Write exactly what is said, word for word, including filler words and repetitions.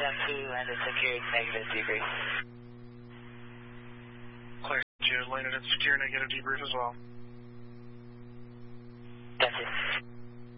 M two, landed secured, negative debrief. Clear two, landed and secure, negative debrief as well. Gotcha.